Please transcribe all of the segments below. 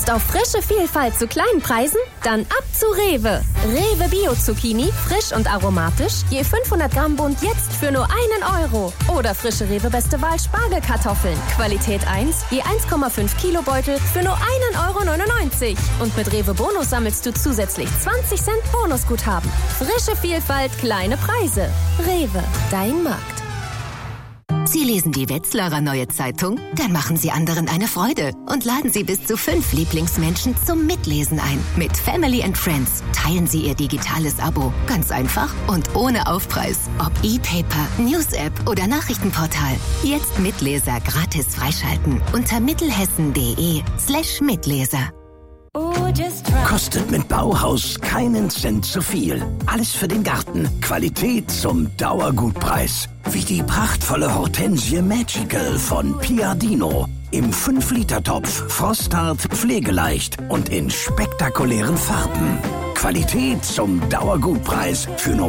Lust auf frische Vielfalt zu kleinen Preisen? Dann ab zu Rewe. Rewe Bio Zucchini, frisch und aromatisch, je 500 Gramm Bund jetzt für nur 1 Euro. Oder frische Rewe Beste Wahl Spargelkartoffeln, Qualität 1, je 1,5 Kilo Beutel für nur 1,99 €. Und mit Rewe Bonus sammelst du zusätzlich 20 Cent Bonusguthaben. Frische Vielfalt, kleine Preise. Rewe, dein Markt. Sie lesen die Wetzlarer Neue Zeitung? Dann machen Sie anderen eine Freude und laden Sie bis zu 5 Lieblingsmenschen zum Mitlesen ein. Mit Family and Friends teilen Sie Ihr digitales Abo. Ganz einfach und ohne Aufpreis. Ob E-Paper, News-App oder Nachrichtenportal. Jetzt Mitleser gratis freischalten unter mittelhessen.de/Mitleser. Kostet mit Bauhaus keinen Cent zu viel. Alles für den Garten. Qualität zum Dauergutpreis. Wie die prachtvolle Hortensie Magical von Piadino. Im 5-Liter-Topf, frosthart, pflegeleicht und in spektakulären Farben. Qualität zum Dauergutpreis für nur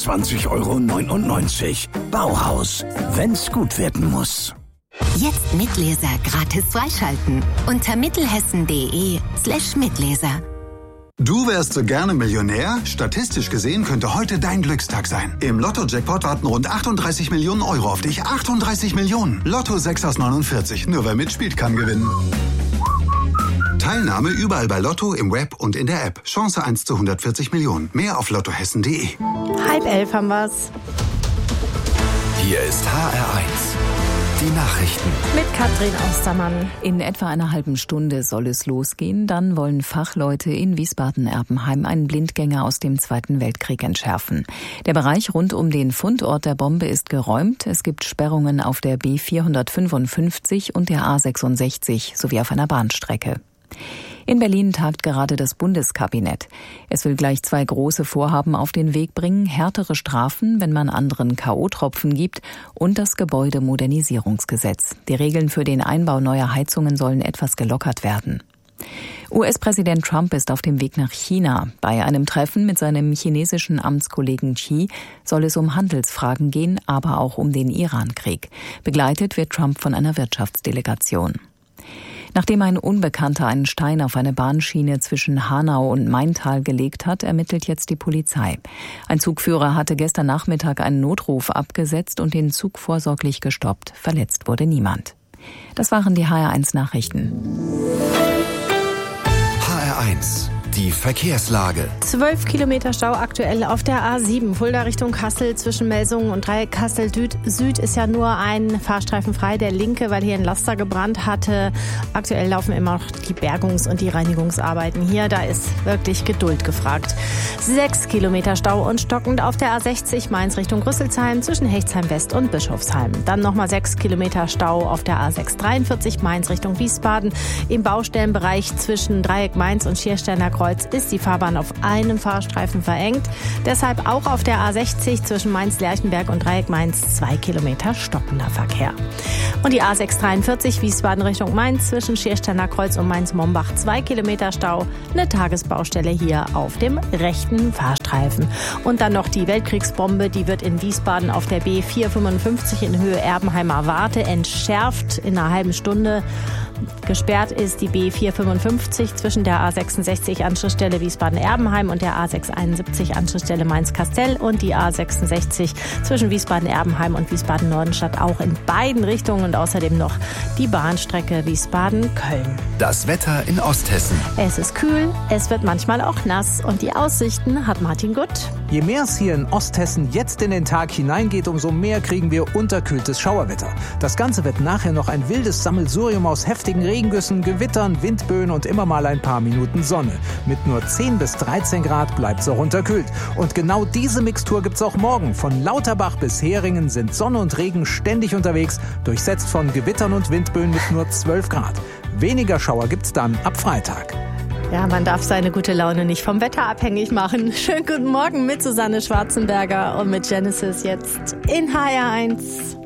24,99 €. Bauhaus, wenn's gut werden muss. Jetzt Mitleser gratis freischalten unter mittelhessen.de/Mitleser. Du wärst so gerne Millionär? Statistisch gesehen könnte heute dein Glückstag sein. Im Lotto-Jackpot warten rund 38 Millionen € auf dich. 38 Millionen! Lotto 6 aus 49. Nur wer mitspielt, kann gewinnen. Teilnahme überall bei Lotto, im Web und in der App. Chance 1 zu 140 Millionen. Mehr auf lottohessen.de. 10:30 haben wir's. Hier ist HR1. Die Nachrichten. Mit Katrin Ostermann. In etwa einer halben Stunde soll es losgehen. Dann wollen Fachleute in Wiesbaden-Erbenheim einen Blindgänger aus dem Zweiten Weltkrieg entschärfen. Der Bereich rund um den Fundort der Bombe ist geräumt. Es gibt Sperrungen auf der B455 und der A66 sowie auf einer Bahnstrecke. In Berlin tagt gerade das Bundeskabinett. Es will gleich 2 große Vorhaben auf den Weg bringen: härtere Strafen, wenn man anderen K.O.-Tropfen gibt, und das Gebäudemodernisierungsgesetz. Die Regeln für den Einbau neuer Heizungen sollen etwas gelockert werden. US-Präsident Trump ist auf dem Weg nach China. Bei einem Treffen mit seinem chinesischen Amtskollegen Xi soll es um Handelsfragen gehen, aber auch um den Iran-Krieg. Begleitet wird Trump von einer Wirtschaftsdelegation. Nachdem ein Unbekannter einen Stein auf eine Bahnschiene zwischen Hanau und Maintal gelegt hat, ermittelt jetzt die Polizei. Ein Zugführer hatte gestern Nachmittag einen Notruf abgesetzt und den Zug vorsorglich gestoppt. Verletzt wurde niemand. Das waren die HR1 Nachrichten. HR1. Die Verkehrslage. 12 Kilometer Stau aktuell auf der A7. Fulda Richtung Kassel zwischen Melsungen und Dreieck Kassel Süd ist ja nur ein Fahrstreifen frei, der linke, weil hier ein Laster gebrannt hatte. Aktuell laufen immer noch die Bergungs- und die Reinigungsarbeiten hier. Da ist wirklich Geduld gefragt. 6 Kilometer Stau und stockend auf der A60 Mainz Richtung Rüsselsheim zwischen Hechtsheim West und Bischofsheim. Dann nochmal 6 Kilometer Stau auf der A643 Mainz Richtung Wiesbaden. Im Baustellenbereich zwischen Dreieck Mainz und Schiersteiner Kreuz ist die Fahrbahn auf einem Fahrstreifen verengt. Deshalb auch auf der A60 zwischen Mainz-Lerchenberg und Dreieck Mainz 2 Kilometer stockender Verkehr. Und die A643 Wiesbaden Richtung Mainz zwischen Schiersteiner Kreuz und Mainz-Mombach 2 Kilometer Stau. Eine Tagesbaustelle hier auf dem rechten Fahrstreifen. Und dann noch die Weltkriegsbombe, die wird in Wiesbaden auf der B455 in Höhe Erbenheimer Warte entschärft in einer halben Stunde. Gesperrt ist die B455 zwischen der A66 Anschlussstelle Wiesbaden-Erbenheim und der A671 Anschlussstelle Mainz-Kastel und die A66 zwischen Wiesbaden-Erbenheim und Wiesbaden-Nordenstadt auch in beiden Richtungen und außerdem noch die Bahnstrecke Wiesbaden-Köln. Das Wetter in Osthessen. Es ist kühl, es wird manchmal auch nass und die Aussichten hat Martin Gutt. Je mehr es hier in Osthessen jetzt in den Tag hineingeht, umso mehr kriegen wir unterkühltes Schauerwetter. Das Ganze wird nachher noch ein wildes Sammelsurium aus heftigen Regengüssen, Gewittern, Windböen und immer mal ein paar Minuten Sonne. Mit nur 10 bis 13 Grad bleibt es auch unterkühlt. Und genau diese Mixtur gibt's auch morgen. Von Lauterbach bis Heringen sind Sonne und Regen ständig unterwegs, durchsetzt von Gewittern und Windböen mit nur 12 Grad. Weniger Schauer gibt's dann ab Freitag. Ja, man darf seine gute Laune nicht vom Wetter abhängig machen. Schönen guten Morgen mit Susanne Schwarzenberger und mit Genesis jetzt in HR1.